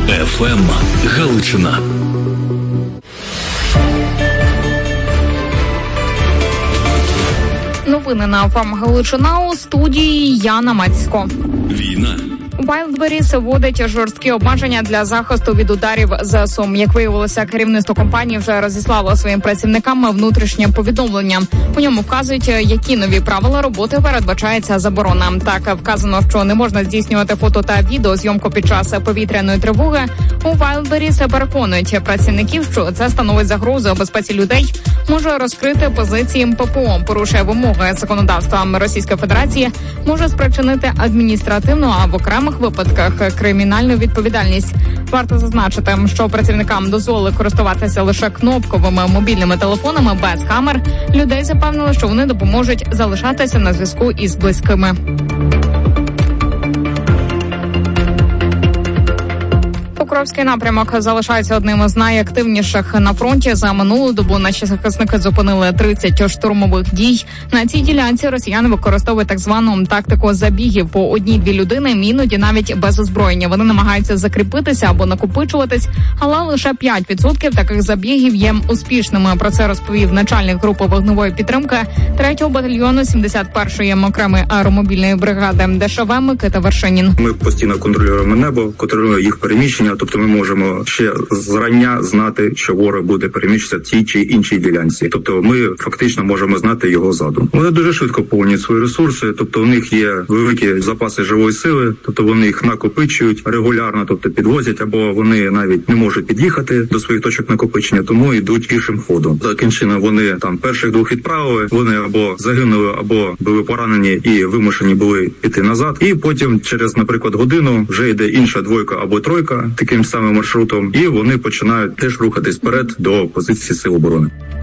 ФМ Галичина. Новини на ФМ Галичина, у студії Яна Мацько. Війна. Wildberries вводить жорсткі обмеження для захисту від ударів ЗСУ. Як виявилося, керівництво компанії вже розіслало своїм працівникам внутрішнє повідомлення. У ньому вказують, які нові правила роботи передбачається заборона. Так, вказано, що не можна здійснювати фото та відеозйомку під час повітряної тривоги. У Wildberries переконують працівників, що це становить загрозу безпеці людей, може розкрити позиції ППО, порушує вимоги законодавства Російської Федерації, може спричинити адміністративну, а в окремих випадках кримінальну відповідальність. Варто зазначити, що працівникам дозволили користуватися лише кнопковими мобільними телефонами без камер. Людей запевнили, що вони допоможуть залишатися на зв'язку із близькими. Покровський напрямок залишається одним із найактивніших на фронті. За минулу добу наші захисники зупинили 30 штурмових дій. На цій ділянці росіяни використовують так звану тактику забігів по 1-2 людини, іноді навіть без озброєння. Вони намагаються закріпитися або накопичуватись, але лише 5% таких забігів є успішними. Про це розповів начальник групи вогневої підтримки 3-го батальйону 71-ї окремої аеромобільної бригади ДШВ Микита Вершинін. Ми постійно контролюємо небо, контролюємо їх переміщення. Тобто ми можемо ще зрання знати, що ворог буде переміщатися в тій чи іншій ділянці. Тобто ми фактично можемо знати його задум. Вони дуже швидко поповнюють свої ресурси, тобто у них є великі запаси живої сили, тобто вони їх накопичують регулярно, тобто підвозять, або вони навіть не можуть під'їхати до своїх точок накопичення, тому йдуть пішим ходом. Таким чином вони там перших двох відправили, вони або загинули, або були поранені і вимушені були піти назад. І потім через, наприклад, годину вже йде інша двойка або тройка, таким самим маршрутом, і вони починають теж рухатись вперед до позиції сил оборони.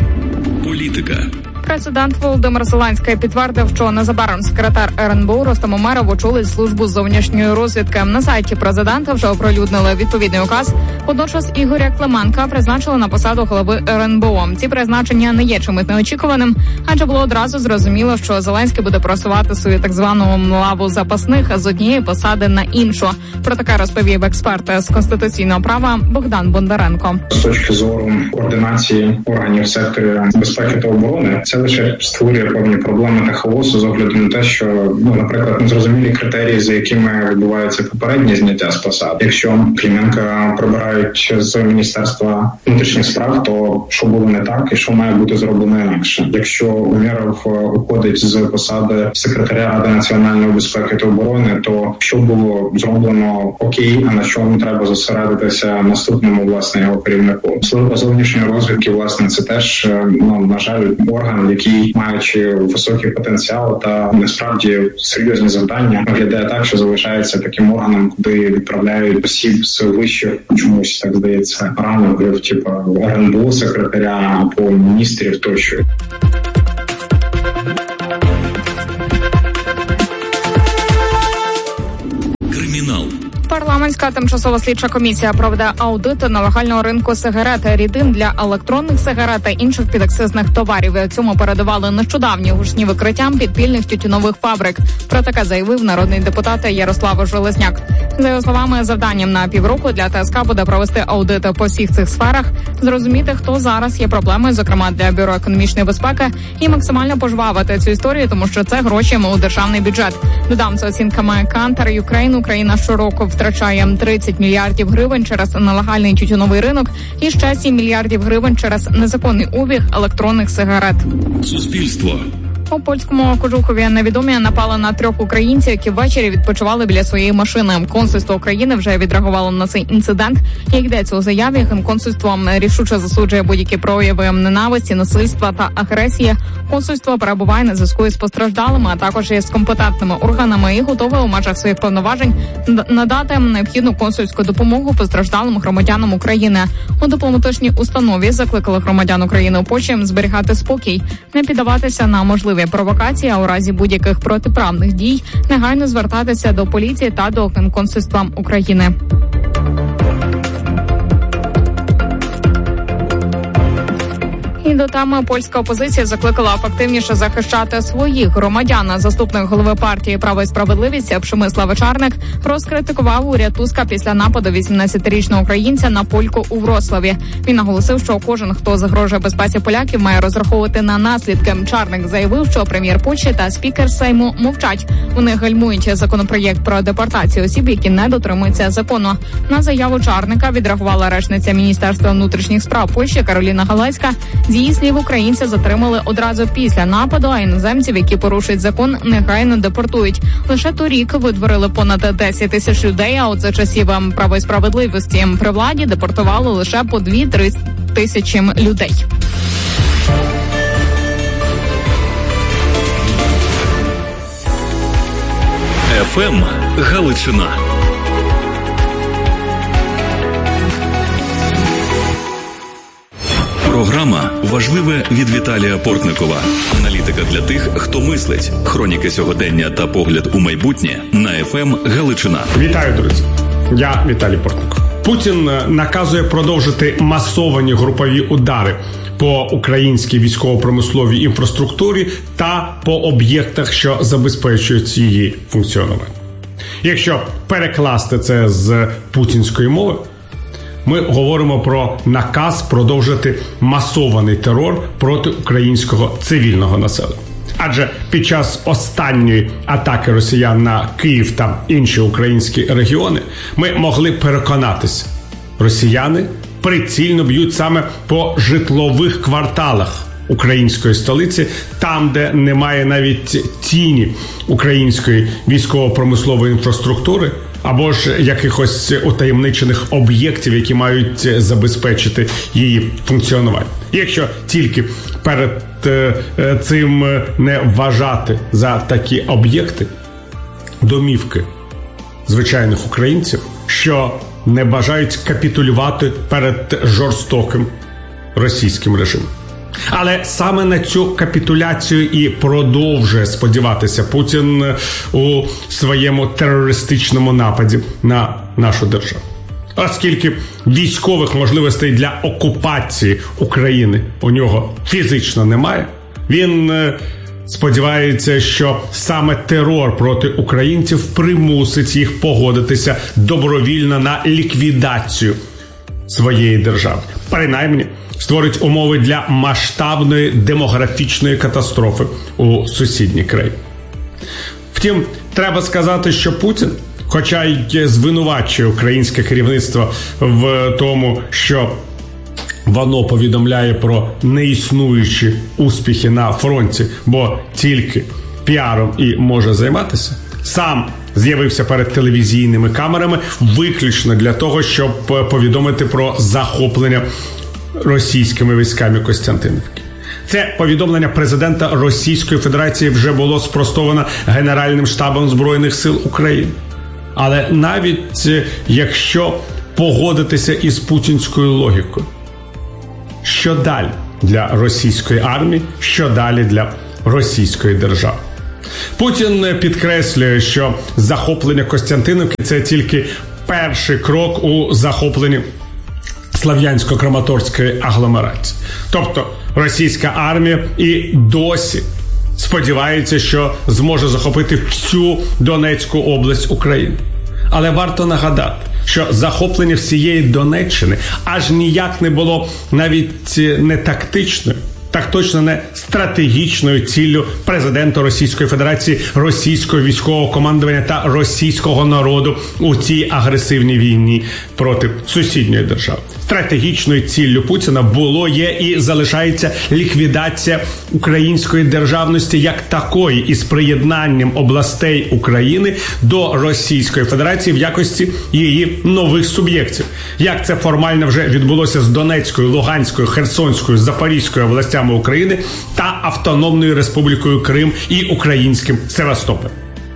Політика. Президент Володимир Зеленський підтвердив, що незабаром секретар РНБО Рустем Умеров очолить службу зовнішньої розвідки. На сайті президента вже оприлюднили відповідний указ. Водночас Ігоря Клименка призначили на посаду голови РНБО. Ці призначення не є чимось неочікуваним, адже було одразу зрозуміло, що Зеленський буде просувати свою так звану лаву запасних з однієї посади на іншу. Про таке розповів експерт з конституційного права Богдан Бондаренко. З точки зору координації органів сектору безпеки та оборони, це лише створює певні проблеми та хаосу з огляду на те, що, наприклад, незрозумілі критерії, за якими відбувається попереднє зняття з посад. Якщо Клименка прибирають з Міністерства внутрішніх справ, то що було не так і що має бути зроблено інакше? Якщо Умєров уходить з посади секретаря Ради національної безпеки та оборони, то що було зроблено окей, а на чому треба зосередитися наступному, власне, його керівнику? Служба зовнішньої розвідки, власне, це теж, на жаль, орган, який, маючи високий потенціал та насправді серйозні завдання, виглядає так, що залишається таким органом, куди відправляють осіб з вищих, чомусь так здається, рангів, типу РНБО, секретаря або міністрів тощо. Парламентська тимчасова слідча комісія проведе аудит нелегального ринку сигарет, рідин для електронних сигарет та інших підакцизних товарів. Цьому передували нещодавні гучні викриття підпільних тютюнових фабрик. Про таке заявив народний депутат Ярослав Железняк. За його словами, завданням на півроку для ТСК буде провести аудит по всіх цих сферах, зрозуміти, хто зараз є проблемою, зокрема для Бюро економічної безпеки, і максимально пожвавити цю історію, тому що це гроші у державний бюджет. Додам, за оцінками Kantar Ukraine, Україна щороку втрачає 30 мільярдів гривень через нелегальний тютюновий ринок і ще 7 мільярдів гривень через незаконний обіг електронних сигарет. Суспільство. У польському Кожухові невідомі напали на 3 українців, які ввечері відпочивали біля своєї машини. Консульство України вже відреагувало на цей інцидент. Як йдеться у заяві, Генконсульство рішуче засуджує будь-які прояви ненависті, насильства та агресії. Консульство перебуває на зв'язку із постраждалими, а також із компетентними органами і готове у межах своїх повноважень надати необхідну консульську допомогу постраждалим громадянам України. У дипломатичній установі закликали громадян України у Польщі зберігати спокій, не піддаватися на можливі провокації, а у разі будь-яких протиправних дій негайно звертатися до поліції та до Генконсульства України. І до теми польська опозиція закликала активніше захищати своїх громадян. Заступник голови партії «Право і справедливість» Przemysław Czarnek розкритикував уряд Туска після нападу 18-річного українця на польку у Вроцлаві. Він наголосив, що кожен, хто загрожує безпеці поляків, має розраховувати на наслідки. Czarnek заявив, що прем'єр Польщі та спікер Сейму мовчать. Вони гальмують законопроєкт про депортацію осіб, які не дотримуються закону. На заяву Czarnka відреагувала речниця Міністерства внутрішніх справ Польщі Кароліна Галецька. З її слів, українця затримали одразу після нападу, а іноземців, які порушують закон, негайно депортують. Лише торік видворили понад 10 тисяч людей, а от за часів «Право і справедливості» при владі депортували лише по 2-3 тисячі людей. ФМ Галичина. Програма «Важливе» від Віталія Портникова. Аналітика для тих, хто мислить. Хроніки сьогодення та погляд у майбутнє на ФМ Галичина. Вітаю, друзі. Я Віталій Портников. Путін наказує продовжити масовані групові удари по українській військово-промисловій інфраструктурі та по об'єктах, що забезпечують її функціонування. Якщо перекласти це з путінської мови, ми говоримо про наказ продовжити масований терор проти українського цивільного населення. Адже під час останньої атаки росіян на Київ та інші українські регіони ми могли переконатися, росіяни прицільно б'ють саме по житлових кварталах української столиці, там, де немає навіть тіні української військово-промислової інфраструктури, або ж якихось утаємничених об'єктів, які мають забезпечити її функціонування. Якщо тільки перед цим не вважати за такі об'єкти домівки звичайних українців, що не бажають капітулювати перед жорстоким російським режимом. Але саме на цю капітуляцію і продовжує сподіватися Путін у своєму терористичному нападі на нашу державу. Оскільки військових можливостей для окупації України у нього фізично немає, він сподівається, що саме терор проти українців примусить їх погодитися добровільно на ліквідацію своєї держави. Принаймні, створить умови для масштабної демографічної катастрофи у сусідній країні. Втім, треба сказати, що Путін, хоча й звинувачує українське керівництво в тому, що воно повідомляє про неіснуючі успіхи на фронті, бо тільки піаром і може займатися, сам з'явився перед телевізійними камерами виключно для того, щоб повідомити про захоплення російськими військами Костянтинівки. Це повідомлення президента Російської Федерації вже було спростовано Генеральним штабом Збройних сил України. Але навіть якщо погодитися із путінською логікою, що далі для російської армії, що далі для російської держави? Путін підкреслює, що захоплення Костянтинівки – це тільки перший крок у захопленні Слов'янсько-Краматорської агломерації. Тобто російська армія і досі сподівається, що зможе захопити всю Донецьку область України. Але варто нагадати, що захоплення всієї Донеччини аж ніяк не було навіть не тактичною, так точно не стратегічною ціллю президента Російської Федерації, російського військового командування та російського народу у цій агресивній війні проти сусідньої держави. Стратегічною ціллю Путіна було, є і залишається ліквідація української державності як такої із приєднанням областей України до Російської Федерації в якості її нових суб'єктів. Як це формально вже відбулося з Донецькою, Луганською, Херсонською, Запорізькою областями України та Автономною Республікою Крим і українським Севастополем.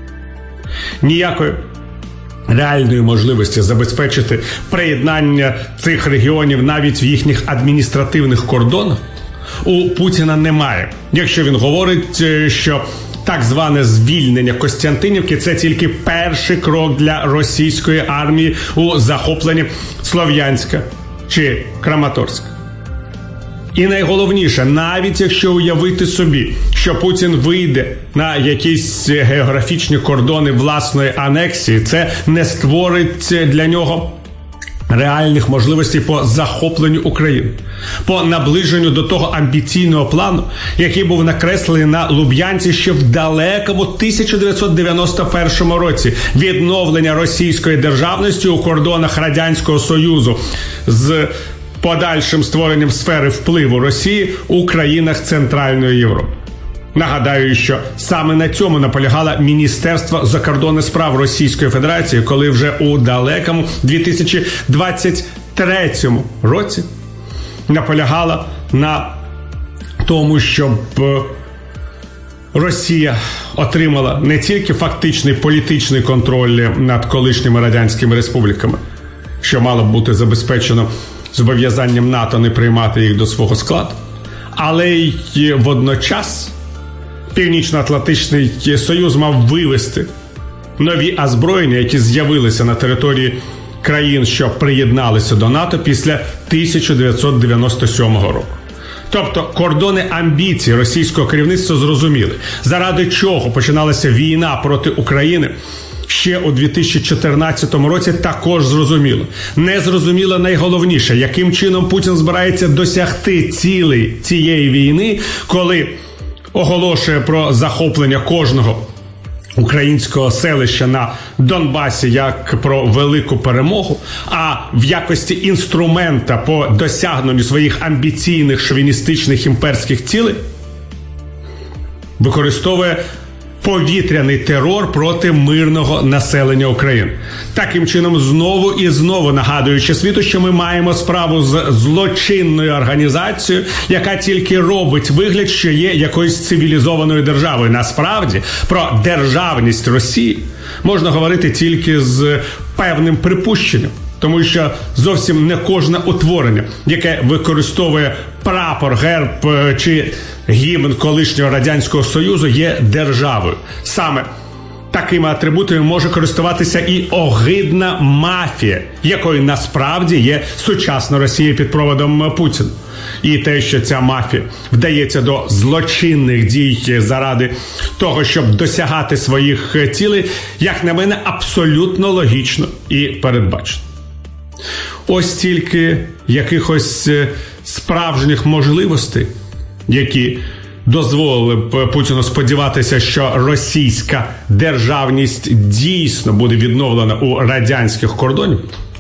Ніякої реальної можливості забезпечити приєднання цих регіонів навіть в їхніх адміністративних кордонах у Путіна немає. Якщо він говорить, що так зване звільнення Костянтинівки – це тільки перший крок для російської армії у захопленні Слов'янська чи Краматорська. І найголовніше, навіть якщо уявити собі, що Путін вийде на якісь географічні кордони власної анексії, це не створить для нього реальних можливостей по захопленню України, по наближенню до того амбіційного плану, який був накреслений на Луб'янці ще в далекому 1991 році. Відновлення російської державності у кордонах Радянського Союзу з подальшим створенням сфери впливу Росії у країнах Центральної Європи. Нагадаю, що саме на цьому наполягало Міністерство закордонних справ Російської Федерації, коли вже у далекому 2023 році наполягало на тому, щоб Росія отримала не тільки фактичний політичний контроль над колишніми радянськими республіками, що мало б бути забезпечено зобов'язанням НАТО не приймати їх до свого складу, але й водночас Північно-Атлантичний Союз мав вивести нові озброєння, які з'явилися на території країн, що приєдналися до НАТО після 1997 року. Тобто кордони амбіцій російського керівництва зрозуміли, заради чого починалася війна проти України ще у 2014 році, також зрозуміло. Не зрозуміло найголовніше, яким чином Путін збирається досягти цілей цієї війни, коли оголошує про захоплення кожного українського селища на Донбасі як про велику перемогу, а в якості інструмента по досягненню своїх амбіційних шовіністичних імперських цілей використовує повітряний терор проти мирного населення України. Таким чином, знову і знову нагадуючи світу, що ми маємо справу з злочинною організацією, яка тільки робить вигляд, що є якоюсь цивілізованою державою. Насправді, про державність Росії можна говорити тільки з певним припущенням. Тому що зовсім не кожне утворення, яке використовує прапор, герб чи гімн колишнього Радянського Союзу, є державою. Саме такими атрибутами може користуватися і огидна мафія, якою насправді є сучасна Росія під проводом Путіна. І те, що ця мафія вдається до злочинних дій заради того, щоб досягати своїх цілей, як на мене, абсолютно логічно і передбачено. Ось тільки якихось справжніх можливостей, які дозволили б Путіну сподіватися, що російська державність дійсно буде відновлена у радянських кордонах,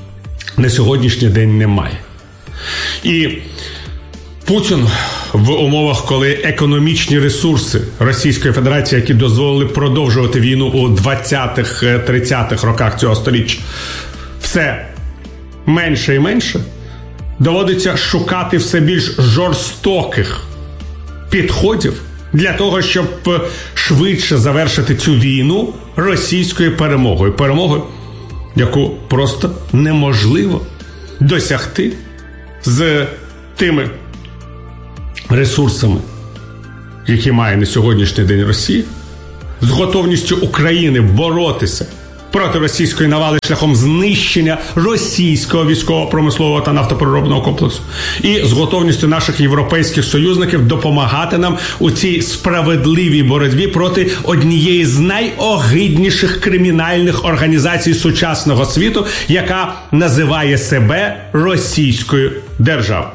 на сьогоднішній день немає. І Путін в умовах, коли економічні ресурси Російської Федерації, які дозволили продовжувати війну у 20-30-х роках цього століття, все менше і менше, доводиться шукати все більш жорстоких підходів для того, щоб швидше завершити цю війну російською перемогою. Перемогою, яку просто неможливо досягти з тими ресурсами, які має на сьогоднішній день Росія, з готовністю України боротися проти російської навали шляхом знищення російського військово-промислового та нафтопереробного комплексу. І з готовністю наших європейських союзників допомагати нам у цій справедливій боротьбі проти однієї з найогидніших кримінальних організацій сучасного світу, яка називає себе Російською державою.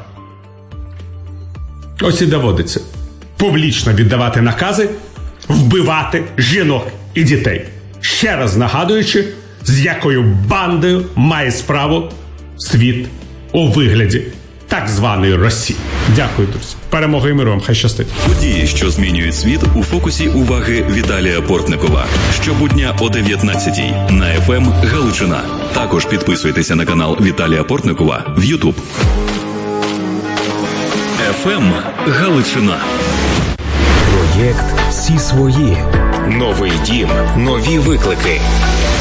Ось і доводиться публічно віддавати накази вбивати жінок і дітей. Ще раз нагадуючи, з якою бандою має справу світ у вигляді так званої Росії. Дякую, друзі. Перемоги і миру вам. Хай щастить. Події, що змінюють світ, у фокусі уваги Віталія Портникова. Щобудня о 19:00 на ФМ Галичина. Також підписуйтеся на канал Віталія Портникова в YouTube. ФМ Галичина. Проєкт «Всі свої». Новий дім, нові виклики.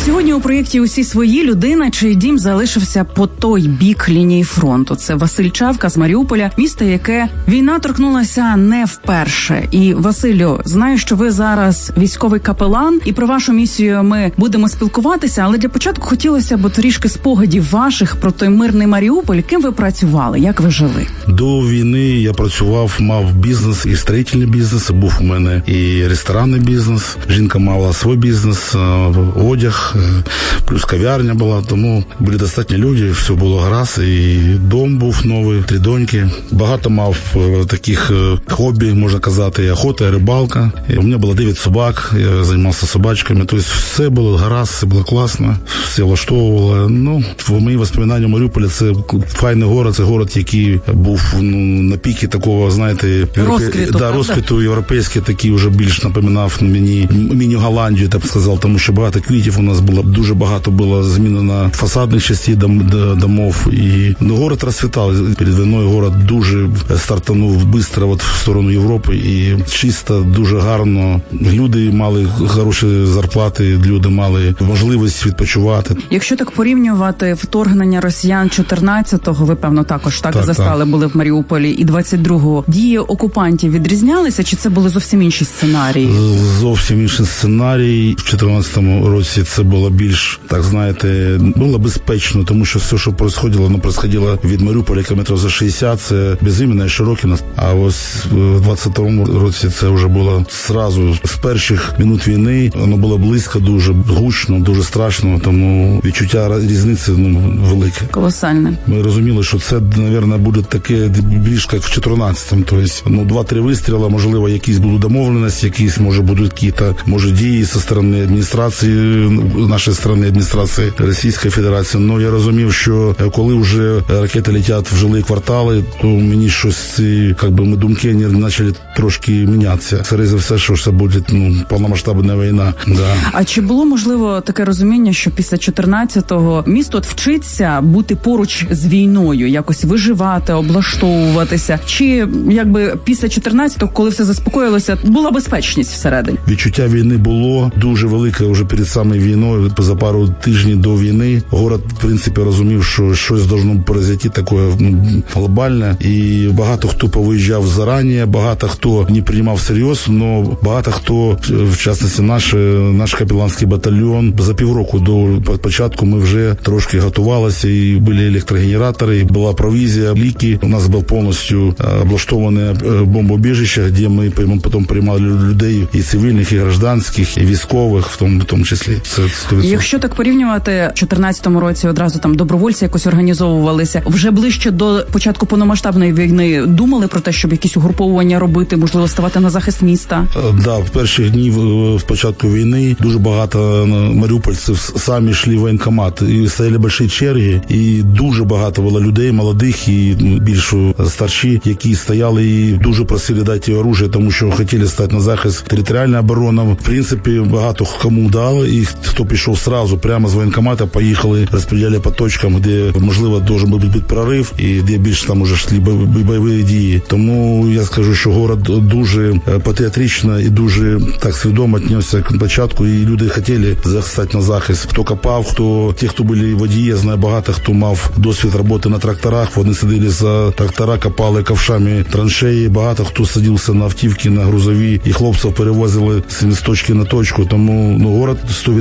Сьогодні у проєкті «Усі свої» людина, чий дім залишився по той бік лінії фронту. Це Василь Чавка з Маріуполя, місто, яке війна торкнулася не вперше. І, Василю, знаю, що ви зараз військовий капелан, і про вашу місію ми будемо спілкуватися, але для початку хотілося б трішки спогадів ваших про той мирний Маріуполь. Ким ви працювали? Як ви жили? До війни я працював, мав бізнес, і строїтельний бізнес, був у мене і ресторанний бізнес. Жінка мала свій бізнес, одяг, плюс кав'ярня була, тому були достатні люди, все було гаразд, і дом був новий, 3 доньки. Багато мав таких хобі, можна казати, охота, рибалка. І у мене було 9 собак, я займався собачками, тобто все було гаразд, все було класно, все влаштовувало. В мої воспоминання Маріуполя це файний город, це город, який був на піки такого, знаєте, розквіту європейський, такий вже більш напоминав мені міні-Голландію, так сказав, тому що багато квітів у нас було, дуже багато було змінено фасадних частин домов, і город розцвітав. Перед війною город дуже стартанув швидко в сторону Європи, і чисто, дуже гарно. Люди мали хороші зарплати, люди мали можливість відпочивати. Якщо так порівнювати вторгнення росіян 14-го, ви, певно, також застали, були в Маріуполі, і 22-го, дії окупантів відрізнялися, чи це були зовсім інші сценарії? Зовсім інший сценарій. В 14-му році це було більш, так знаєте, було безпечно, тому що все, що происходило від Маріуполя кілометрів за 60, це Безім'яне, Широкине. А ось в 22-му році це вже було зразу з перших минут війни, воно було близько, дуже гучно, дуже страшно, тому відчуття різниці велике. Колосальне. Ми розуміли, що це, мабуть, буде таке більш як в 14-му, тобто 2-3 вистріли, можливо, якісь будуть домовленості, якісь, може, будуть якісь, дії зі сторони адміністрації, нашої сторони адміністрації Російської Федерації. Но я розумів, що коли вже ракети летять в жилі квартали, то мені щось, ми думки почали трошки мінятися. Скоріше за все, що це буде повномасштабна війна. Да. А чи було, можливо, таке розуміння, що після 14-го місто вчиться бути поруч з війною, якось виживати, облаштовуватися? Чи, після 14-го, коли все заспокоїлося, була безпечність всередині? Відчуття війни було дуже велике вже перед самою війною, за пару тижнів до війни. Город, в принципі, розумів, що щось должно произойти таке глобальне, і багато хто повиїжджав зарані, багато хто не приймав всерйоз, але багато хто, в частності наш капеланський батальйон, за півроку до початку ми вже трошки готувалися, і були електрогенератори, і була провізія, ліки. У нас був повністю облаштоване бомбоубіжище, де ми потім приймали людей і цивільних, і гражданських, і військових, в тому числі. Це 100%. Якщо так порівнювати, в 14-му році одразу там добровольці якось організовувалися, вже ближче до початку повномасштабної війни думали про те, щоб якісь угруповування робити, можливо, ставати на захист міста? Да, в перші дні в початку війни дуже багато маріупольців самі йшли в воєнкомат, і стояли великі черги, і дуже багато було людей, молодих і більш старші, які стояли і дуже просили дати оружие, тому що хотіли стати на захист територіальної оборони. В принципі, багато кому дали, і хто пішов сразу, прямо з воєнкомата, поїхали, розподіляли по точкам, де, можливо, должен був бути прорив, і де більше там уже йшли бойові дії. Тому я скажу, що город дуже патріотично і дуже так свідомо віднісся к початку, і люди хотіли стати на захист. Хто копав, ті, хто були водії, я знаю, багато хто мав досвід роботи на тракторах, вони сиділи за трактора, копали ковшами траншеї, багато хто садився на автівки, на грузові, і хлопців перевозили з точки на точку, тому город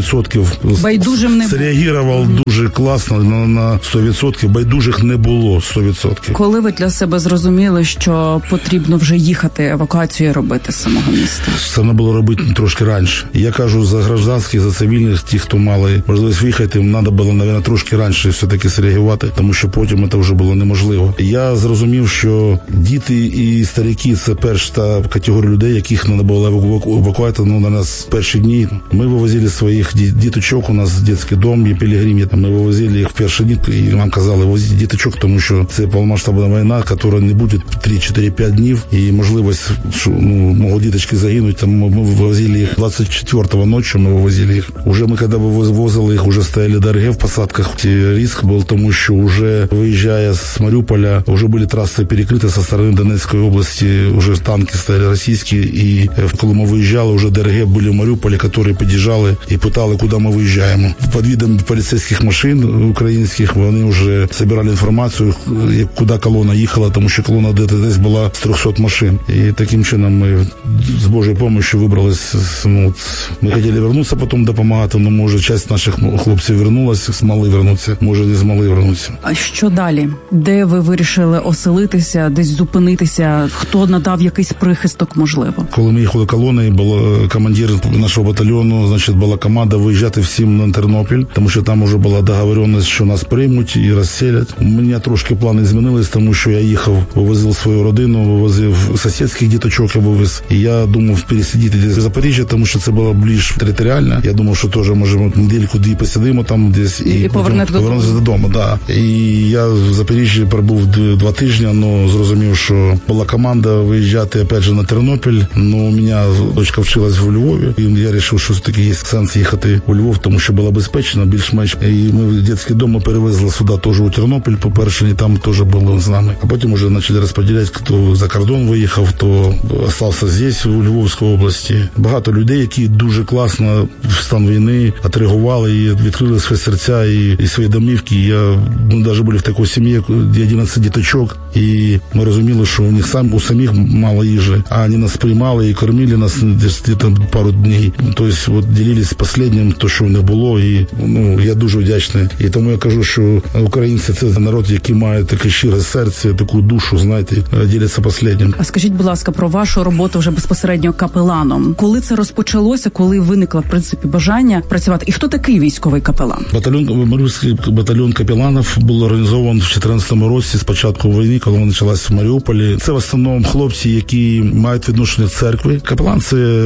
100% байдужим не зреагував дуже класно, на 100%, байдужих не було 100%. Коли ви для себе зрозуміли, що потрібно вже їхати, евакуацію робити з самого міста? Це треба було робити трошки раніше. Я кажу за гражданських, за цивільних, ті, хто мали можливість виїхати, їм треба було, мабуть, трошки раніше все-таки зреагувати, тому що потім це вже було неможливо. Я зрозумів, що діти і старики – це перша категорія людей, яких треба було евакуювати на нас перші дні. Ми вивозили своїх діточок, у нас дитячий дом є Пілігримі, ми вивозили їх в перші дні, і нам казали, возіть діточок, тому що це повномасштабна війна, яка не буде 3-4-5 днів, і можливість, що можуть діточки загинути, тому ми вивозили їх 24-го ночі, ми вивозили їх. Уже ми, коли вивозили їх, вже стояли ДРГ в посадках. Ризик був, тому що вже виїжджая з Маріуполя, вже були траси перекриті зі сторони Донецької області, вже танки стояли російські, і коли ми виїжджали, вже ДРГ були в Маріуполі, які під'їжджали і питали, куди куди ми виїжджаємо. Під видом поліцейських машин українських вони вже збирали інформацію, куди колона їхала, тому що колона десь була з 300 машин. І таким чином ми з Божою допомогою вибрались. Ми хотіли повернутися, потім допомагати, але може частина наших хлопців вернулася, змогли вернутися, може не змогли вернутися. А що далі? Де ви вирішили оселитися, десь зупинитися? Хто надав якийсь прихисток, можливо? Коли ми їхали колоною, був командир нашого батальйону, значить, була команда виїжджати всім на Тернопіль, тому що там вже була договоренність, що нас приймуть і розселять. У мене трошки плани змінились, тому що я їхав, вивозив свою родину, вивозив сусідських діточок, я вивез. І я думав пересидіти десь в Запоріжжі, тому що це було більш територіально. Я думав, що теж можемо недільку-дві посидимо там десь і повернутися додому. Да. І я в Запоріжжі пробув 2 тижні, але зрозумів, що була команда виїжджати опять же на Тернопіль. Ну, у мене дочка вчилась в Львові, і я вирішив, що все-таки є сенс їхати у Львов, тому що було безпечно, більш-менш. І ми дитячий дом перевезли сюди теж у Тернопіль, по-перше, і там теж були з нами. А потім вже почали розподіляти, хто за кордон виїхав, хто залишився здесь, у Львовській області. Багато людей, які дуже класно в стан війни отреагували і відкрили свої серця і свої домівки. Ми навіть були в такій сім'ї, де 11 діточок, і ми розуміли, що у самих мало їжі, а вони нас приймали і кормили нас десь пару днів. Тобто ділились останнім, то, що в них було, і я дуже вдячний. І тому я кажу, що українці – це народ, який має таке щире серце, таку душу, знаєте, діляться останнім. А скажіть, будь ласка, про вашу роботу вже безпосередньо капеланом. Коли це розпочалося, коли виникло, в принципі, бажання працювати? І хто такий військовий капелан? Маріупольський батальйон капеланів був організований в 2014 році, з початку війни, коли вона почалась в Маріуполі. Це в основному хлопці, які мають відношення до церкви. Капелан –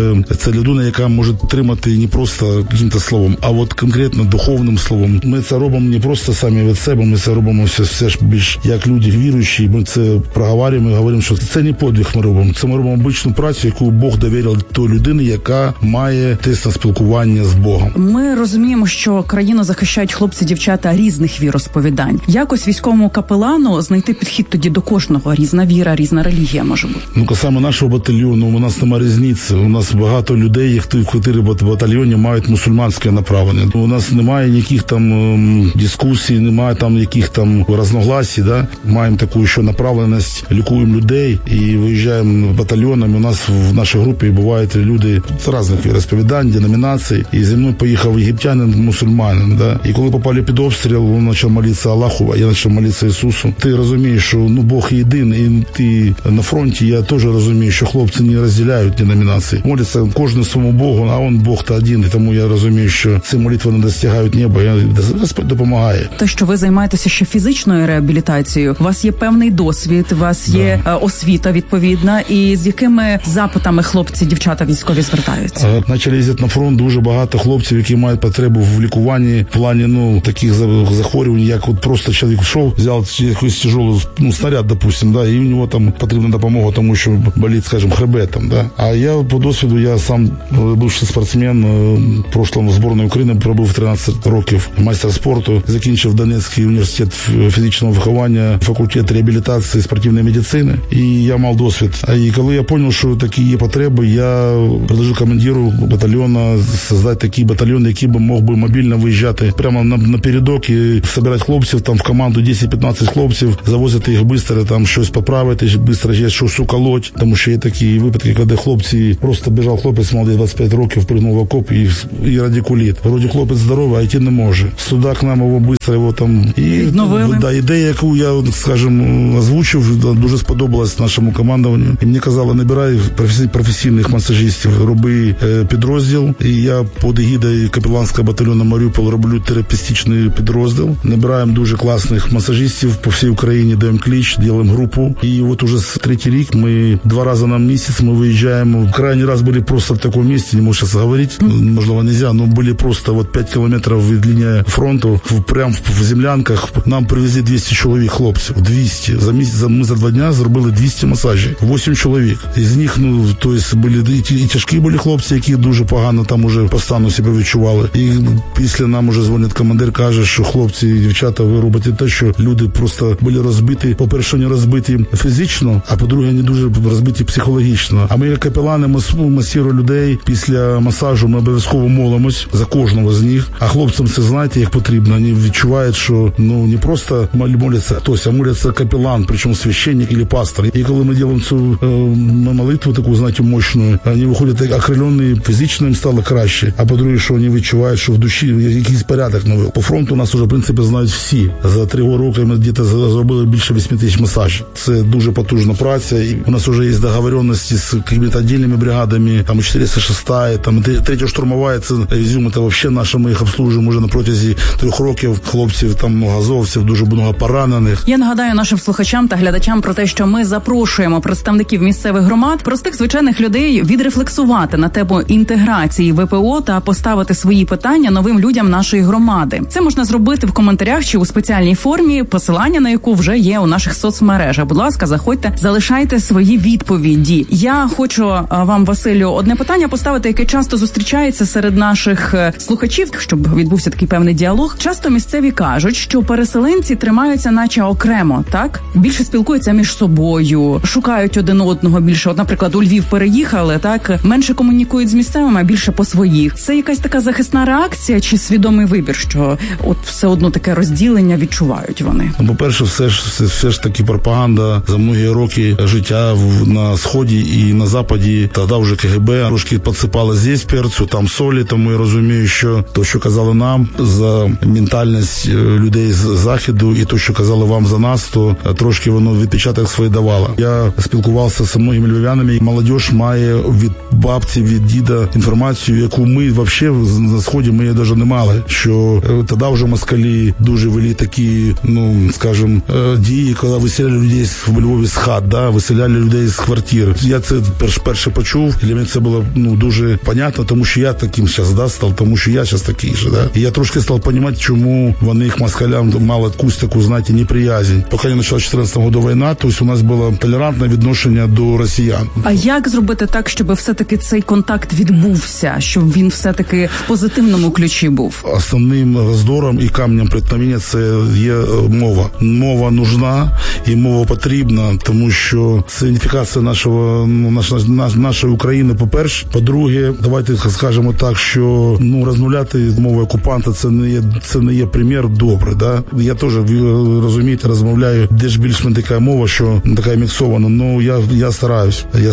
це людина, яка може тримати не просто яким-то словом, а от конкретно духовним словом. Ми це робимо не просто самі від себе, ми це робимо все ж більш як люди віруючі. Ми це проговорюємо і говоримо, що це не подвиг ми робимо. Це ми робимо обичну працю, яку Бог довірив той людині, яка має тесне спілкування з Богом. Ми розуміємо, що країну захищають хлопці-дівчата різних віросповідань. Якось військовому капелану знайти підхід тоді до кожного. Різна віра, різна релігія може бути. Саме нашого батальйону, у нас немає різниці. У нас багато людей, які в батальйоні мають мусульманське направлення. У нас немає ніяких там дискусій, немає там яких там розногласій, да? Маємо таку ще направленість, лікуємо людей і виїжджаємо батальйонами. У нас в нашій групі бувають люди з різних віросповідань, деномінацій. І зі мною поїхав єгиптянин, мусульманин, да? І коли попали під обстріл, він почав молитися Аллаху, а я почав молитися Ісусу. Ти розумієш, що Бог єдиний, і ти на фронті, я теж розумію, що хлопці не розділяють деномінації. Моляться кожен своєму Богу, а він Бог та один. І тому я розумію, що ці молитви не достигають неба, і Господь допомагає. Те, що ви займаєтеся ще фізичною реабілітацією, у вас є певний досвід, у вас є освіта відповідна, і з якими запитами хлопці, дівчата військові звертаються? Почали їздити на фронт дуже багато хлопців, які мають потребу в лікуванні, в плані, таких захворювань, як от просто чоловік йшов, взяв якусь тяжелу, снаряд, допустим, да, і у нього там потрібна допомога, тому що болить, скажімо, хребет там, да. А я по досвіду, я сам бувший спортсмен, в прошлому збірної України пробув 13 років майстер спорту, закінчив Донецький університет фізичного виховання, факультет реабілітації спортивної медицини, і я мав досвід. І коли я зрозумів, що такі є потреби, я предложив командиру батальйону створити такий батальйон, який мог би мобільно виїжджати прямо на передок і збирати хлопців там в команду 10-15 хлопців, завозити їх швидко, там щось поправити, швидко щось уколоть, тому що є такі випадки, коли хлопці, просто біжав хлопець, молодий 25 років, пригнув в окоп і радикуліт. Вроді хлопець здоровий, а йти не може. Сюди к нам його швидко, його там... Ідея, яку я, скажімо, озвучив, дуже сподобалась нашому командуванню. І мені казали, набирай професійних масажистів, роби підрозділ. І я під егідою капеланського батальйону Маріуполь роблю терапевтичний підрозділ. Набираємо дуже класних масажистів по всій Україні, даємо клич, робимо групу. І от уже з 3-й рік ми 2 рази на місяць ми виїжджаємо. Крайній раз були просто в такому місці, не можу зараз говорити, можливо, нельзя, но були просто 5 кілометрів від лінії фронту, прямо в землянках. Нам привезли 200 чоловік, хлопців, 200. За місяць, ми за 2 дня зробили 200 масажів, 8 чоловік. Із них, тобто, були і тяжкі були хлопці, які дуже погано там уже по стану себе відчували. І після нам уже дзвонить командир, каже, що хлопці і дівчата, ви робите те, що люди просто були розбиті, по-перше, не розбиті фізично, а по-друге, не дуже розбиті психологічно. А ми, як капелани, масіруємо людей. Після масажу ми обов'язково молимось. молюсь за кожного з них. А хлопцям це, знаєте, як потрібно. Вони відчувають, що не просто моляться хтось, а моляться капелан, причому священник або пастор. І коли ми робимо цю молитву таку, знаєте, мощну, вони виходять окрилені, фізично їм стало краще. А по-друге, що вони відчувають, що в душі якийсь порядок новий. По фронту нас уже, в принципі, знають всі. За 3 роки ми десь зробили більше 8 тисяч масажів. Це дуже потужна праця. І у нас вже є договоренності з якимись віддільними бригадами, там 406-та, там 3-я штурмова, це Ізюм, це взагалі наша, ми їх обслужуємо вже на протязі 3 років. Хлопців, там много азовців, дуже багато поранених. Я нагадаю нашим слухачам та глядачам про те, що ми запрошуємо представників місцевих громад, простих звичайних людей відрефлексувати на тему інтеграції ВПО та поставити свої питання новим людям нашої громади. Це можна зробити в коментарях чи у спеціальній формі, посилання на яку вже є у наших соцмережах. Будь ласка, заходьте, залишайте свої відповіді. Я хочу вам, Василю, одне питання поставити, яке часто зустрічається серед наших слухачів, щоб відбувся такий певний діалог. Часто місцеві кажуть, що переселенці тримаються наче окремо, так? Більше спілкуються між собою, шукають один одного більше. От, наприклад, у Львів переїхали, так? Менше комунікують з місцевими, а більше по своїх. Це якась така захисна реакція чи свідомий вибір, що от все одно таке розділення відчувають вони? По-перше, все ж таки пропаганда за многі роки життя на Сході і на Западі. Тоді вже КГБ трошки підсипало здесь перцю, там солі, тому я розумію, що то, що казали нам за ментальність людей з Заходу і то, що казали вам за нас, то трошки воно відпечаток свій давало. Я спілкувався з многими львів'янами. Молодіж має від бабці, від діда інформацію, яку ми взагалі на Сході ми навіть не мали. Що тоді вже москалі дуже вели такі, скажімо, дії, коли виселяли людей в Львові з хат, да, виселяли людей з квартир. Я це перше почув, для мене це було дуже понятно, тому що я таким зараз став, тому що я зараз такий же. Да. І я трошки став розуміти, чому вони їх москалям мали якусь таку, знаєте, неприязнь. Поки не почала 14 року війна, то у нас було толерантне відношення до росіян. А як зробити так, щоб все-таки цей контакт відбувся, щоб він все-таки в позитивному ключі був? Основним роздором і камнем преткновення це є мова. Мова нужна і мова потрібна, тому що це ідентифікація нашої України, по-перше. По-друге, давайте скажемо так, що розмовляти мовою окупанта це не є примір добрий. Да? Я теж, розумієте, розмовляю, де ж більш-менш така мова, що така міксована. Я стараюсь. Я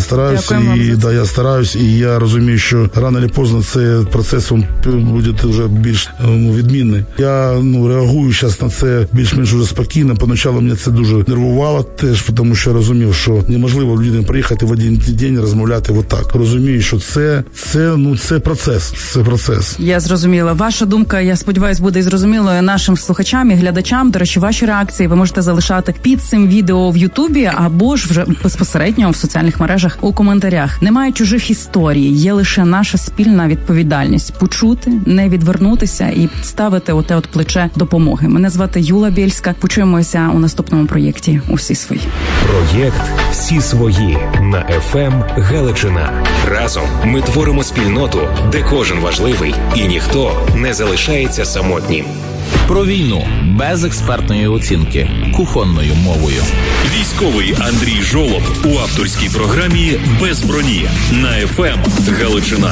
стараюсь, і я розумію, що рано чи поздно цей процес буде вже більш відмінний. Я реагую зараз на це більш-менш вже спокійно. Поначалу мене це дуже нервувало теж, тому що я розумів, що неможливо людині приїхати в один день розмовляти отак. Розумію, що це процес. Це процес. Я зрозуміла. Ваша думка, я сподіваюся, буде зрозумілою нашим слухачам і глядачам. До речі, ваші реакції ви можете залишати під цим відео в Ютубі або ж вже безпосередньо в соціальних мережах у коментарях. Немає чужих історій, є лише наша спільна відповідальність почути, не відвернутися і ставити оте от плече допомоги. Мене звати Юла Бєльська. Почуємося у наступному проєкті «Усі свої». Проєкт «Всі свої» на ФМ Галичина. Разом ми творимо спільноту, де кожен важливий і ніхто не залишається самотнім. Про війну без експертної оцінки, кухонною мовою. Військовий Андрій Жолоб у авторській програмі «Без броні» на ФМ Галичина.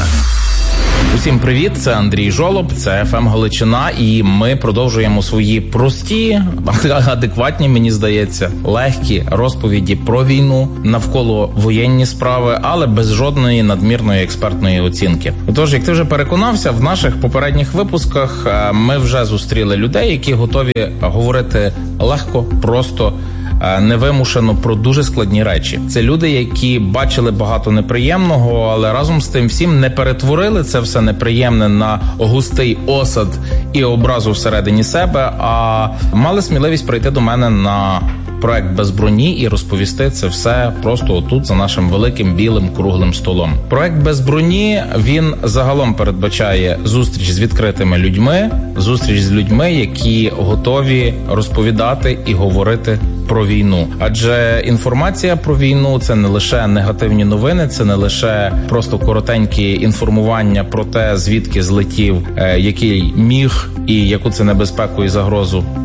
Усім привіт, це Андрій Жолоб, це ФМ Галичина, і ми продовжуємо свої прості, адекватні, мені здається, легкі розповіді про війну, навколо воєнні справи, але без жодної надмірної експертної оцінки. Тож, як ти вже переконався, в наших попередніх випусках ми вже зустріли людей, які готові говорити легко, просто, невимушено про дуже складні речі. Це люди, які бачили багато неприємного, але разом з тим всім не перетворили це все неприємне на густий осад і образу всередині себе, а мали сміливість прийти до мене на проект «Без броні» і розповісти це все просто отут, за нашим великим білим круглим столом. Проект «Без броні», він загалом передбачає зустріч з відкритими людьми, зустріч з людьми, які готові розповідати і говорити про війну. Адже інформація про війну – це не лише негативні новини, це не лише просто коротенькі інформування про те, звідки злетів який міг і яку це небезпеку і загрозу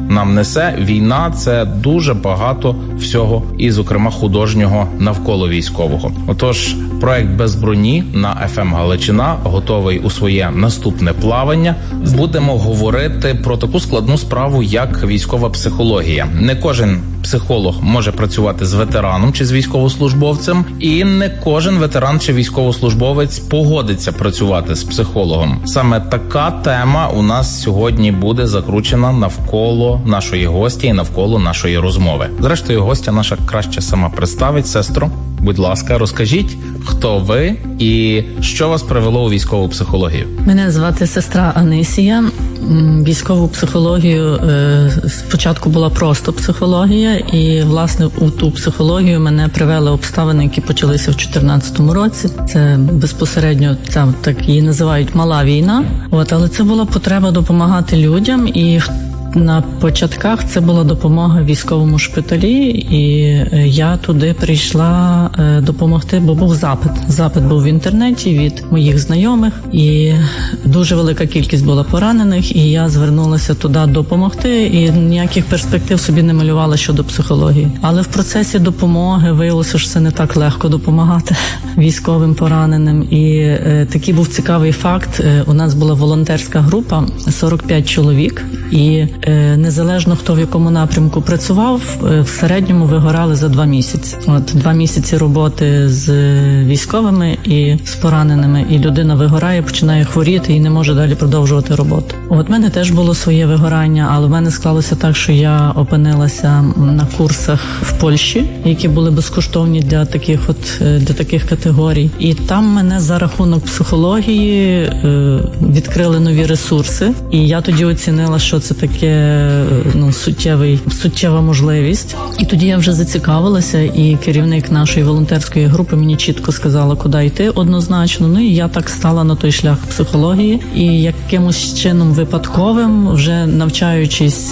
нам несе. Війна – це дуже багато всього, і, зокрема, художнього навколо військового. Отож, проект «Без броні» на FM Галичина готовий у своє наступне плавання. Будемо говорити про таку складну справу, як військова психологія. Не кожен психолог може працювати з ветераном чи з військовослужбовцем, і не кожен ветеран чи військовослужбовець погодиться працювати з психологом. Саме така тема у нас сьогодні буде закручена навколо нашої гості і навколо нашої розмови. Зрештою, гостя наша краще сама представить. Сестро, будь ласка, розкажіть, хто ви і що вас привело у військову психологію? Мене звати сестра Анисія. Військову психологію спочатку була просто психологія, і, власне, у ту психологію мене привели обставини, які почалися в 2014 році. Це безпосередньо, так її називають мала війна. Але це була потреба допомагати людям, і на початках це була допомога військовому шпиталі, і я туди прийшла допомогти, бо був запит. Запит був в інтернеті від моїх знайомих, і дуже велика кількість була поранених, і я звернулася туди допомогти, і ніяких перспектив собі не малювала щодо психології. Але в процесі допомоги виявилося, що це не так легко допомагати військовим пораненим. І такий був цікавий факт. У нас була волонтерська група, 45 чоловік, і незалежно хто в якому напрямку працював, в середньому вигорали за 2 місяці. 2 місяці роботи з військовими і з пораненими, і людина вигорає, починає хворіти і не може далі продовжувати роботу. В мене теж було своє вигорання, але в мене склалося так, що я опинилася на курсах в Польщі, які були безкоштовні для таких категорій. І там мене за рахунок психології відкрили нові ресурси, і я тоді оцінила, що це таке суттєва можливість. І тоді я вже зацікавилася, і керівник нашої волонтерської групи мені чітко сказала, куди йти однозначно. І я так стала на той шлях психології, і якимось чином випадковим, вже навчаючись